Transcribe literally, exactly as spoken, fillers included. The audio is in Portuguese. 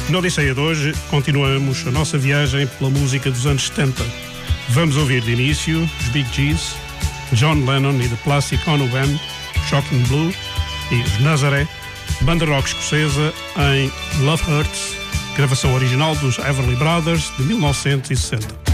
Na Odisseia de hoje, continuamos a nossa viagem pela música dos anos setenta. Vamos ouvir de início os Bee Gees, John Lennon e The Plastic Ono Band, Shocking Blue e os Nazaré, banda rock escocesa em Love Hurts, gravação original dos Everly Brothers de mil novecentos e sessenta.